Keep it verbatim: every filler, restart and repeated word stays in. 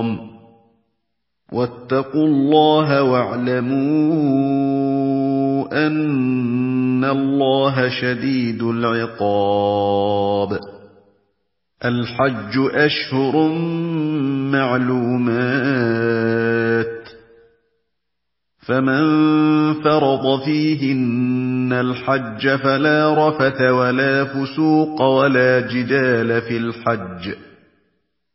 الْحَرَامِ وَاتَّقُوا اللَّهَ وَاعْلَمُوا أَنَّ اللَّهَ شَدِيدُ الْعِقَابِ. الْحَجُّ أَشْهُرٌ مَّعْلُومَاتٌ، فَمَن فَرَضَ فِيهِنَّ الْحَجَّ فَلَا رَفَثَ وَلَا فُسُوقَ وَلَا جِدَالَ فِي الْحَجِّ ۖ